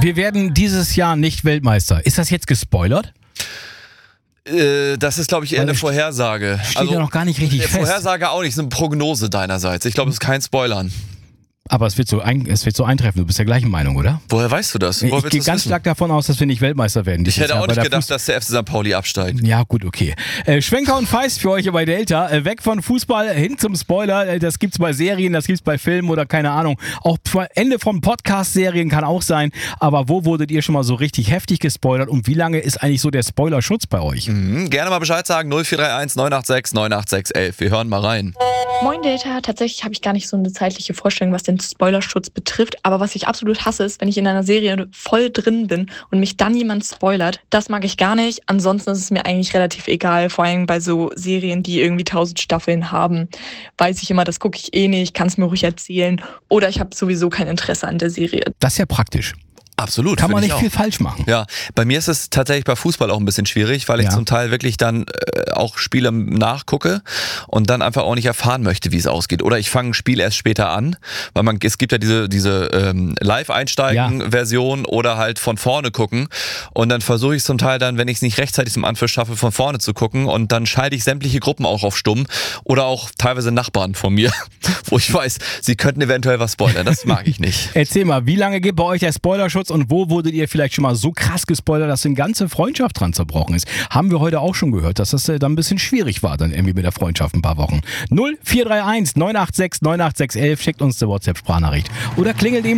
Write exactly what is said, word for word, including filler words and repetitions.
Wir werden dieses Jahr nicht Weltmeister. Ist das jetzt gespoilert? Äh, das ist, glaube ich, eher Weil eine es Vorhersage. Steht also, ja noch gar nicht richtig eine fest. Vorhersage auch nicht, es ist eine Prognose deinerseits. Ich glaube, es ist kein Spoilern. Aber es wird, so ein, es wird so eintreffen. Du bist der gleichen Meinung, oder? Woher weißt du das? Woher Ich gehe ganz wissen? stark davon aus, dass wir nicht Weltmeister werden. Ich hätte Jahr. auch Bei nicht der gedacht, Fuß- dass der F C Sankt Pauli absteigt. Ja, gut, okay. Äh, Schwenker und Feist für euch bei Delta. Äh, weg von Fußball hin zum Spoiler. Äh, das gibt's bei Serien, das gibt's bei Filmen oder keine Ahnung. Auch Ende von Podcast-Serien kann auch sein. Aber wo wurdet ihr schon mal so richtig heftig gespoilert und wie lange ist eigentlich so der Spoilerschutz bei euch? Mhm, gerne mal Bescheid sagen. null vier drei eins neun acht sechs neun acht sechs elf. Wir hören mal rein. Moin Delta, tatsächlich habe ich gar nicht so eine zeitliche Vorstellung, was den Spoilerschutz betrifft. Aber was ich absolut hasse, ist, wenn ich in einer Serie voll drin bin und mich dann jemand spoilert. Das mag ich gar nicht. Ansonsten ist es mir eigentlich relativ egal. Vor allem bei so Serien, die irgendwie tausend Staffeln haben, weiß ich immer, das gucke ich eh nicht, kann es mir ruhig erzählen. Oder ich habe sowieso kein Interesse an der Serie. Das ist ja praktisch. Absolut. Kann man finde nicht ich auch. viel falsch machen. Ja, bei mir ist es tatsächlich bei Fußball auch ein bisschen schwierig, weil ich Ja. zum Teil wirklich dann äh, auch Spiele nachgucke und dann einfach auch nicht erfahren möchte, wie es ausgeht. Oder ich fange ein Spiel erst später an, weil man es gibt ja diese diese ähm, Live-Einsteigen-Version oder halt von vorne gucken und dann versuche ich es zum Teil dann, wenn ich es nicht rechtzeitig zum Anpfiff schaffe, von vorne zu gucken und dann schalte ich sämtliche Gruppen auch auf stumm oder auch teilweise Nachbarn von mir, wo ich weiß, sie könnten eventuell was spoilern. Das mag ich nicht. Erzähl mal, wie lange geht bei euch der Spoilerschutz und wo wurdet ihr vielleicht schon mal so krass gespoilert, dass eine ganze Freundschaft dran zerbrochen ist? Haben wir heute auch schon gehört, dass das äh, dann ein bisschen schwierig war, dann irgendwie mit der Freundschaft ein paar Wochen. null vier drei eins neun acht sechs neun acht sechs elf, schickt uns eine WhatsApp-Sprachnachricht oder klingelt eben